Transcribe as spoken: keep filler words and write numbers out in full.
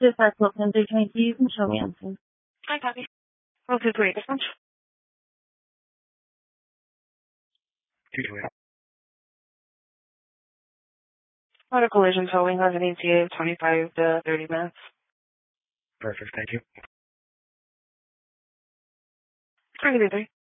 If I look into twenty, you can show me something. Hi, copy. Oh, two three. This one. two two eight. Auto collision towing has an E T A of twenty-five to thirty minutes. Perfect, thank you. three three three.